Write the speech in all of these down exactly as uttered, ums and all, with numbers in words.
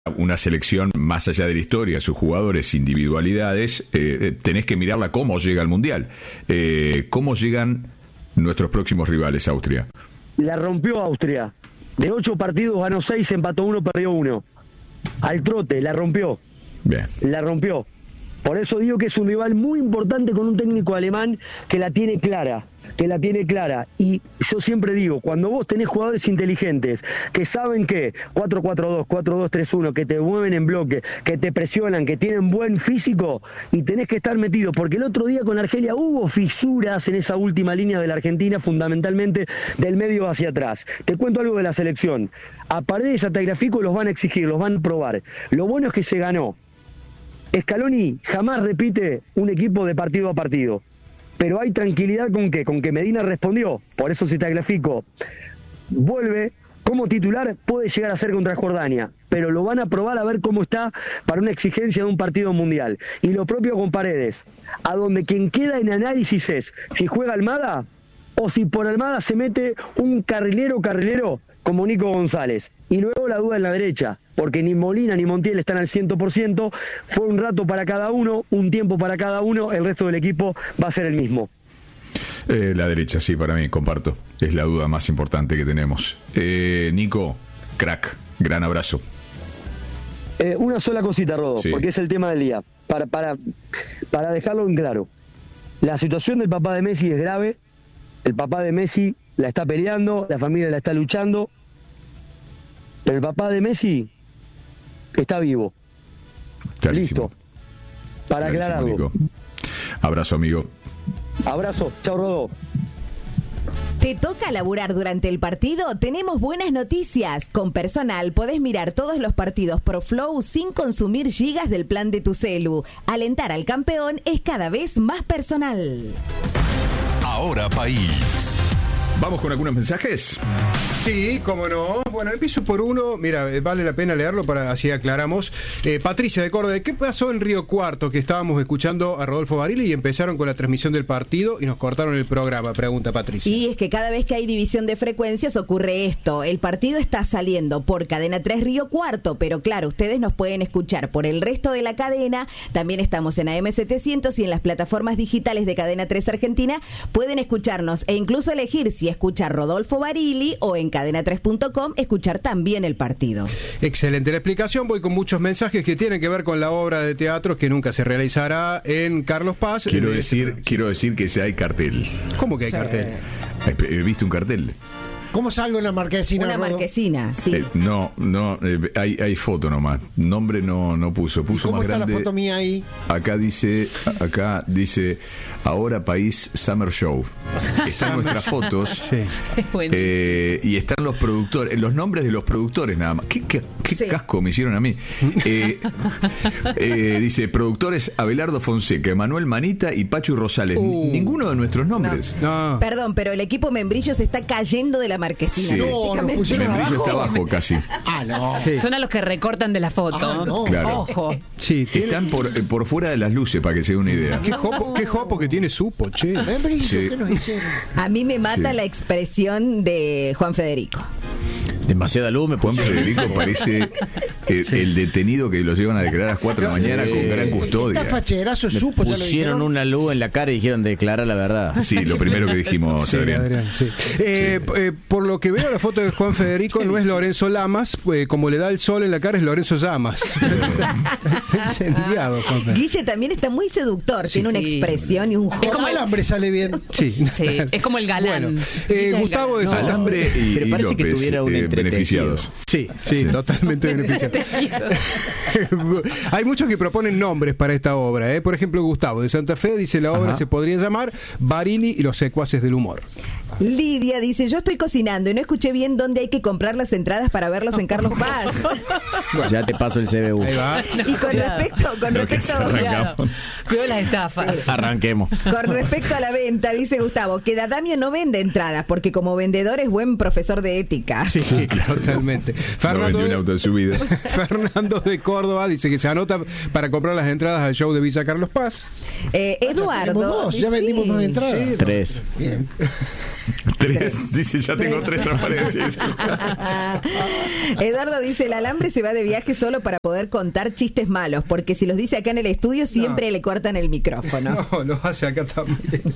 una selección más allá de la historia, sus jugadores, individualidades, eh, tenés que mirarla cómo llega al Mundial. Eh, ¿Cómo llegan nuestros próximos rivales, Austria? La rompió Austria. De ocho partidos ganó seis, empató uno, perdió uno. Al trote, la rompió. Bien. La rompió. Por eso digo que es un rival muy importante con un técnico alemán que la tiene clara. que la tiene clara. Y yo siempre digo, cuando vos tenés jugadores inteligentes que saben que cuatro cuatro dos, cuatro dos tres uno, que te mueven en bloque, que te presionan, que tienen buen físico, y tenés que estar metido, porque el otro día con Argelia hubo fisuras en esa última línea de la Argentina, fundamentalmente del medio hacia atrás. Te cuento algo de la selección. A Paredes, a Tagliafico los van a exigir, los van a probar. Lo bueno es que se ganó. Scaloni jamás repite un equipo de partido a partido. Pero hay tranquilidad con qué, con que Medina respondió. Por eso si Tagliafico vuelve como titular, puede llegar a ser contra Jordania. Pero lo van a probar a ver cómo está para una exigencia de un partido mundial. Y lo propio con Paredes, a donde quien queda en análisis es si juega Almada o si por Almada se mete un carrilero carrilero como Nico González. Y luego la duda en la derecha, porque ni Molina ni Montiel están al cien por ciento, fue un rato para cada uno, un tiempo para cada uno, el resto del equipo va a ser el mismo. Eh, la derecha, sí, para mí, comparto. Es la duda más importante que tenemos. Eh, Nico, crack, gran abrazo. Eh, una sola cosita, Rodo, sí. porque es el tema del día, para, para, para dejarlo en claro. La situación del papá de Messi es grave, el papá de Messi la está peleando, la familia la está luchando, pero el papá de Messi está vivo. Clarísimo. Listo. Para Clarísimo, aclararlo. Nico. Abrazo, amigo. Abrazo. Chao, Rodo. ¿Te toca laburar durante el partido? Tenemos buenas noticias. Con Personal podés mirar todos los partidos por Flow sin consumir gigas del plan de tu celu. Alentar al campeón es cada vez más personal. Ahora País. ¿Vamos con algunos mensajes? Sí, cómo no. Bueno, empiezo por uno. Mira, eh, vale la pena leerlo para así aclaramos. Eh, Patricia de Córdoba, ¿qué pasó en Río Cuarto? Que estábamos escuchando a Rodolfo Barili y empezaron con la transmisión del partido y nos cortaron el programa, pregunta Patricia. Y es que cada vez que hay división de frecuencias ocurre esto. El partido está saliendo por Cadena tres Río Cuarto, pero claro, ustedes nos pueden escuchar por el resto de la cadena. También estamos en A M setecientos y en las plataformas digitales de Cadena tres Argentina. Pueden escucharnos e incluso elegir si escuchar Rodolfo Barili o en cadena tres punto com escuchar también el partido. Excelente la explicación. Voy con muchos mensajes que tienen que ver con la obra de teatro que nunca se realizará en Carlos Paz. Quiero eh, decir, sí. quiero decir que ya hay cartel. ¿Cómo que hay Sí. cartel? ¿Viste un cartel? ¿Cómo salgo en la marquesina? Una Rodo? marquesina, sí. Eh, no, no, eh, hay, hay foto nomás. Nombre no, no puso. ¿Y Puso cómo más está grande. la foto mía ahí? Acá dice, acá dice, ahora País Summer Show. Están nuestras fotos. Sí. Eh, y están los productores, los nombres de los productores nada más. ¿Qué, qué, qué Sí. casco me hicieron a mí? Eh, eh, dice, productores Abelardo Fonseca, Emanuel Manita y Pachu Rosales. Uh. Ninguno de nuestros nombres. No. Perdón, pero el equipo Membrillo se está cayendo de la marquesina. Sí. No, nos pusieron Membrillo abajo. está abajo casi. Ah, no. Sí. Son a los que recortan de la foto. Ah, no. Claro. Ojo. Sí, tiene- Están por, eh, por fuera de las luces, para que se dé una idea. ¿Qué jopo, qué jopo que tiene Supo, che? Membrillo, Sí. ¿qué nos hicieron? A mí me mata Sí. la expresión de Juan Federico. Demasiada luz me Juan puso. Federico parece eh, el detenido que lo llevan a declarar a las cuatro de la mañana con gran custodia. Está facherazo, Me supo, ya lo pusieron dijeron. una luz en la cara y dijeron declarar la verdad. Sí, lo primero que dijimos, Sí, Adrián. Adrián, sí. Eh, eh, por lo que veo la foto de Juan Federico no es Lorenzo Lamas, pues, como le da el sol en la cara es Lorenzo Llamas. Está incendiado, Juan Federico. Guille también está muy seductor, tiene una Sí. expresión y un Con juego. alambre sale bien. Sí, Sí, es como el galán. Bueno, Guille eh, es el Gustavo de galán. Santa Alambre y, Pero y parece que López, tuviera un eh, entretejido. beneficiados. Sí, sí, totalmente beneficiado. Hay muchos que proponen nombres para esta obra, ¿eh? Por ejemplo, Gustavo de Santa Fe dice la obra Ajá. se podría llamar Barili y los secuaces del humor. Lidia dice, yo estoy cocinando y no escuché bien dónde hay que comprar las entradas para verlos en Carlos Paz. Ya te paso el C B U. Ahí va. Y con respecto, con Lo que respecto, se arranca. Cuidado. Cuidado las estafas. Arranquemos. con respecto a la venta, dice Gustavo, que Dadamio no vende entradas, porque como vendedor es buen profesor de ética. Sí, sí. Sí, totalmente. No Fernando, vendió un de, auto en su vida. Fernando de Córdoba dice que se anota para comprar las entradas al show de Villa Carlos Paz. Eh, Eduardo. Tenemos dos, ya sí. vendimos dos entradas. Tres. Bien. Tres, dice, ya tengo tres transparencias. Eduardo dice, el alambre se va de viaje solo para poder contar chistes malos, porque si los dice acá en el estudio siempre No. le cortan el micrófono. No, lo hace acá también.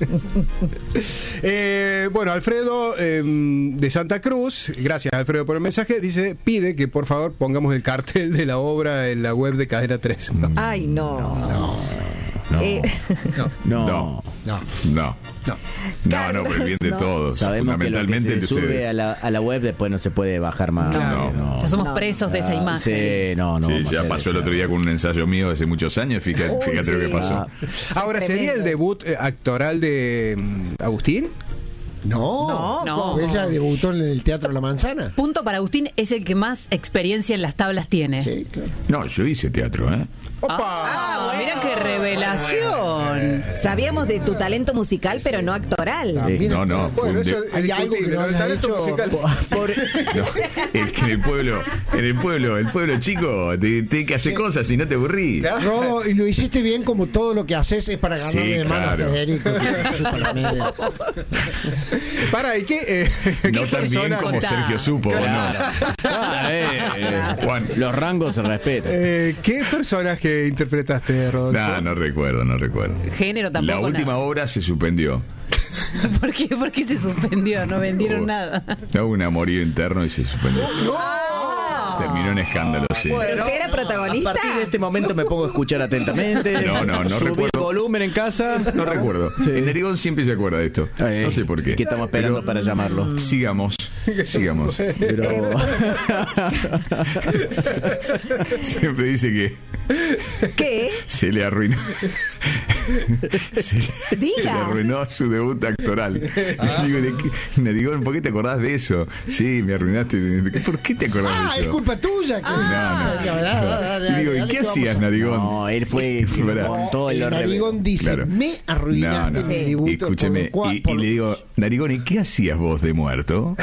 eh, bueno, Alfredo eh, de Santa Cruz, gracias Alfredo por el mensaje, dice, pide que por favor pongamos el cartel de la obra en la web de Cadena tres. No. Ay, no. No. Eh, No. No. No. No. No. No. No, no, por el bien de No. todos. Sabemos que lo que Fundamentalmente el se de sube ustedes. a la, a la web después no se puede bajar más. No. No. Ya somos No. presos de esa Ah, imagen. Sí, no, no. Sí, vamos a ya hacer pasó el eso. otro día con un ensayo mío hace muchos años. Fíjate, Uy, fíjate lo sí. que pasó. Ah, Ahora, ¿sería el Tremendos. debut eh, actoral de mm, Agustín? No. No, No. ¿cómo? Ella debutó en el Teatro La Manzana. Punto para Agustín, es el que más experiencia en las tablas tiene. Sí, claro. No, yo hice teatro, ¿eh? ¡Opa! Ah, mira qué revelación. Sabíamos de tu talento musical, pero no actoral. También No, no. fue Bueno, un de- eso es Hay algo que discutible, no ¿no? El hayas talento hecho. musical. No, es que en el pueblo, en el pueblo, el pueblo chico, te, te que hacer cosas y no te aburrí. Claro. Rodo, y lo hiciste bien, como todo lo que haces es para ganarle Sí, de mano claro. a Federico, que chupa la media. Para, ¿y qué, eh, qué No tan bien persona? como Sergio supo, ¿o Ah, eh, eh, Juan. Los rangos se respetan. Eh, ¿Qué personaje interpretaste, Rodolfo? No, no recuerdo, no recuerdo. Género tampoco. La última nada. obra se suspendió. ¿Por qué? ¿Por qué se suspendió? No vendieron nada. Hubo un amorío interno y se suspendió. Terminó en escándalo, sí. Bueno, ¿era A protagonista? partir de este momento me pongo a escuchar atentamente. No, no, no Subí recuerdo. el volumen en casa. No recuerdo. Sí. El Nerigón siempre se acuerda de esto. Eh, No sé por qué. ¿Qué estamos esperando Pero para llamarlo? Sigamos, sigamos. Pero... Siempre dice que ¿Qué? se le arruinó. Se, Diga. se le arruinó su debut actoral. Digo, ¿de qué? Nerigón, ¿por qué te acordás de eso? Sí, me arruinaste. ¿Por qué te acordás Ah, de es eso? culpa tuya. Que No, no. Dale, dale, dale, Y digo, dale, ¿y qué que vamos hacías, a- Narigón? No, él fue Verdad. con todo el el Narigón dice, Claro. me arruinaste No, no. mi Sí. debut. Y escúcheme, por lo cual- y, y por- le digo, Narigón, ¿y qué hacías vos de muerto?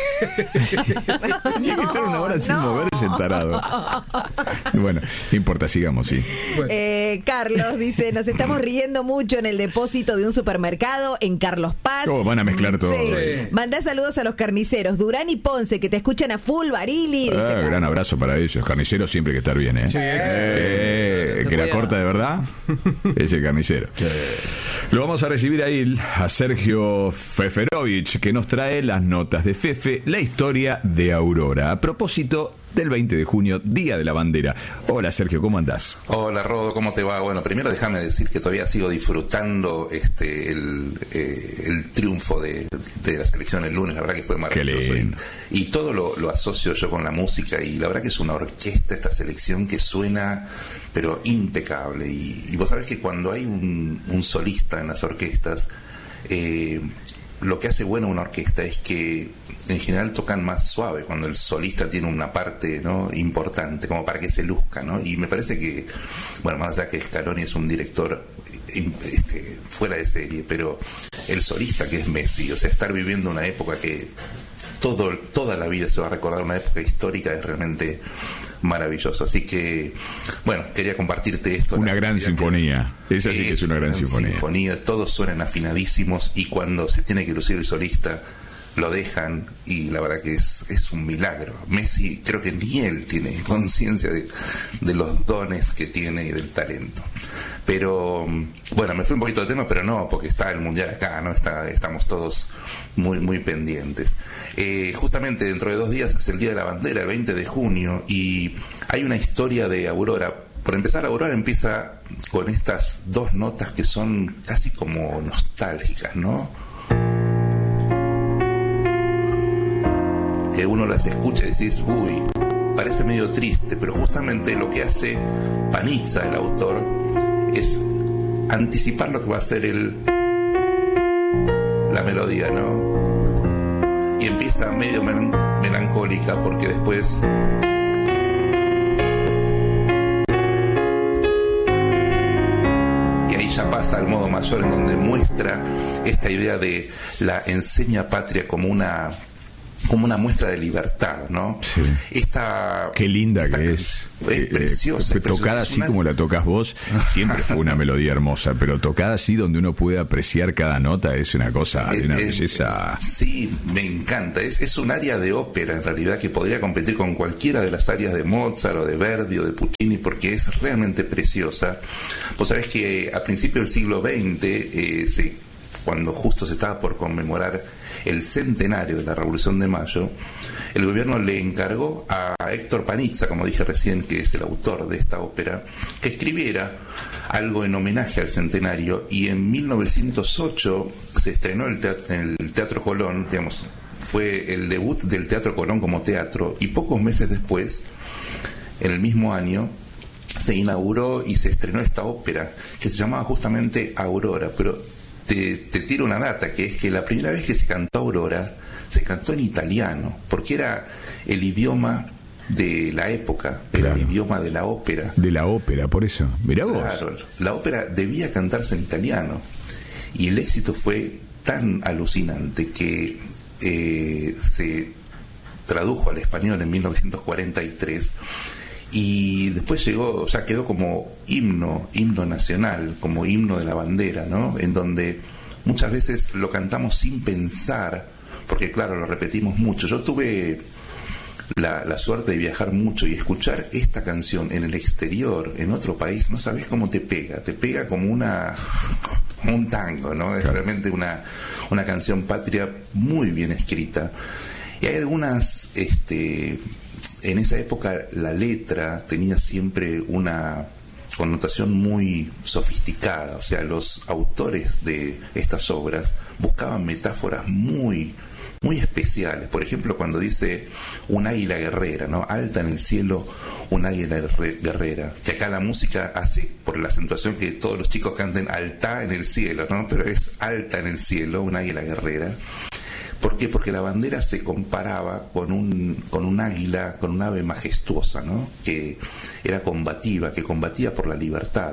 Tenía que estar una hora sin no. moverse el tarado. Bueno, no importa, sigamos, sí. Eh, Carlos dice, nos estamos riendo mucho en el depósito de un supermercado en Carlos Paz. Oh, van a mezclar todo. Sí. Sí. Mandá saludos a los carniceros, Durán y Ponce, que te escuchan a full, Barili. dice Ah, Carlos. gran abrazo para ellos. Carnicero siempre hay que estar bien, ¿eh? Sí, Eh, Se que la puede corta de verdad es el carnicero. Lo vamos a recibir a él, a Sergio Feferovich, que nos trae las notas de Fefe, la historia de Aurora. A propósito del veinte de junio, Día de la Bandera. Hola Sergio, ¿cómo andás? Hola Rodo, ¿cómo te va? Bueno, primero déjame decir que todavía sigo disfrutando este el, eh, el triunfo de, de la selección el lunes, la verdad que fue maravilloso. Qué lindo. Y, y todo lo, lo asocio yo con la música y la verdad que es una orquesta esta selección que suena pero impecable. Y, y vos sabés que cuando hay un, un solista en las orquestas, eh, lo que hace buena una orquesta es que en general tocan más suave cuando el solista tiene una parte, ¿no?, importante, como para que se luzca, ¿no? Y me parece que, bueno, más allá que Scaloni es un director eh, este, fuera de serie, pero el solista que es Messi, o sea, estar viviendo una época que todo, toda la vida se va a recordar, una época histórica, es realmente maravilloso. Así que, bueno, quería compartirte esto. Una La gran realidad sinfonía. Esa sí que es una gran sinfonía. Todos suenan afinadísimos y cuando se tiene que lucir el solista lo dejan y la verdad que es, es un milagro. Messi, creo que ni él tiene conciencia de, de los dones que tiene y del talento. Pero, bueno, me fui un poquito de tema, pero no, porque está el Mundial acá, ¿no? Está, estamos todos muy, muy pendientes. Eh, justamente dentro de dos días es el Día de la Bandera, el veinte de junio, y hay una historia de Aurora. Por empezar, Aurora empieza con estas dos notas que son casi como nostálgicas, ¿no? Que uno las escucha y decís, uy, parece medio triste, pero justamente lo que hace Panizza, el autor, es anticipar lo que va a ser el la melodía, ¿no? Y empieza medio melan- melancólica porque después y ahí ya pasa al modo mayor, en donde muestra esta idea de la enseña patria como una como una muestra de libertad, ¿no? Sí. Esta, Qué linda esta que can- es. Es Eh, preciosa. eh, es tocada preciosa. así Es una- como la tocas vos, siempre fue una melodía hermosa, pero tocada así donde uno puede apreciar cada nota es una cosa de una Eh, eh, belleza. Sí, me encanta. Es, es un área de ópera, en realidad, que podría competir con cualquiera de las áreas de Mozart o de Verdi o de Puccini, porque es realmente preciosa. Vos sabés que a principios del siglo veinte, eh, se, cuando justo se estaba por conmemorar el centenario de la Revolución de Mayo, el gobierno le encargó a Héctor Panizza, como dije recién, que es el autor de esta ópera, que escribiera algo en homenaje al centenario, y en mil novecientos ocho se estrenó el teatro, en el Teatro Colón, digamos, fue el debut del Teatro Colón como teatro, y pocos meses después, en el mismo año, se inauguró y se estrenó esta ópera, que se llamaba justamente Aurora, pero te, te tiro una data, que es que la primera vez que se cantó Aurora, se cantó en italiano, porque era el idioma de la época, era Claro. el idioma de la ópera. De la ópera, por eso. Mirá vos. Claro, la ópera debía cantarse en italiano, y el éxito fue tan alucinante que eh, se tradujo al español en mil novecientos cuarenta y tres, y después llegó, ya quedó como himno, himno nacional, como himno de la bandera, ¿no? En donde muchas veces lo cantamos sin pensar, porque claro, lo repetimos mucho. Yo tuve la, la suerte de viajar mucho y escuchar esta canción en el exterior, en otro país, no sabés cómo te pega, te pega como una como un tango, ¿no? Es realmente una, una canción patria muy bien escrita. Y hay algunas, este, en esa época la letra tenía siempre una connotación muy sofisticada, o sea, los autores de estas obras buscaban metáforas muy muy especiales. Por ejemplo, cuando dice un águila guerrera, ¿no? Alta en el cielo, un águila guerrera, que acá la música hace por la acentuación que todos los chicos canten alta en el cielo, ¿no? Pero es alta en el cielo, un águila guerrera. ¿Por qué? Porque la bandera se comparaba con un, con un águila, con un ave majestuosa, ¿no? Que era combativa, que combatía por la libertad.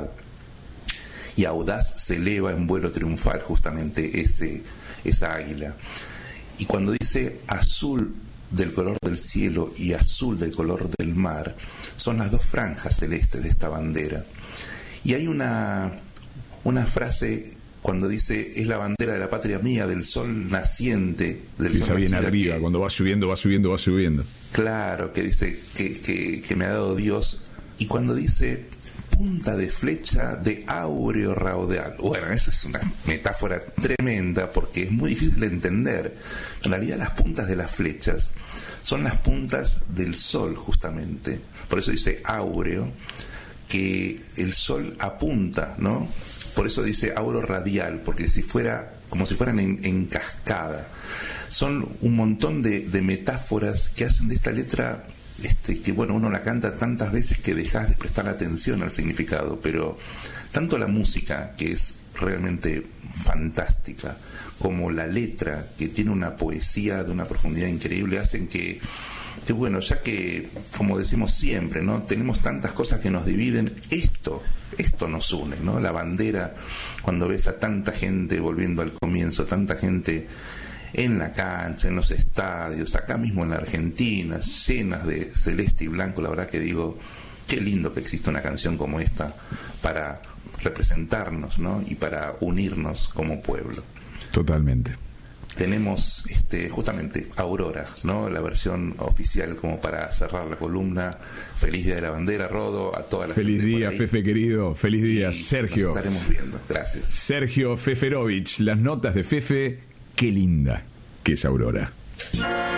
Y audaz se eleva en vuelo triunfal justamente ese, esa águila. Y cuando dice azul del color del cielo y azul del color del mar, son las dos franjas celestes de esta bandera. Y hay una, una frase cuando dice, es la bandera de la patria mía, del sol naciente, del Empieza sol bien nacido, arriba, que- cuando va subiendo, va subiendo, va subiendo. Claro, que dice que, que, que me ha dado Dios. Y cuando dice punta de flecha de áureo raudal, bueno, esa es una metáfora tremenda porque es muy difícil de entender. En realidad las puntas de las flechas son las puntas del sol justamente. Por eso dice áureo, que el sol apunta, ¿no? Por eso dice auro radial, porque si fuera como si fueran en, en cascada. Son un montón de, de metáforas que hacen de esta letra, este, que bueno, uno la canta tantas veces que dejas de prestar atención al significado, pero tanto la música, que es realmente fantástica, como la letra, que tiene una poesía de una profundidad increíble, hacen que, que bueno, ya que, como decimos siempre, ¿no? Tenemos tantas cosas que nos dividen, esto, esto nos une, ¿no? La bandera, cuando ves a tanta gente, volviendo al comienzo, tanta gente en la cancha, en los estadios, acá mismo en la Argentina, llenas de celeste y blanco, la verdad que digo, qué lindo que exista una canción como esta para representarnos, ¿no? Y para unirnos como pueblo. Totalmente. Tenemos este, justamente Aurora, ¿no? La versión oficial como para cerrar la columna. Feliz Día de la Bandera, Rodo, a toda la Feliz gente por día, ahí. Fefe querido. Feliz día, Y Sergio. Nos estaremos viendo. Gracias. Sergio Feferovich, las notas de Fefe, qué linda que es Aurora.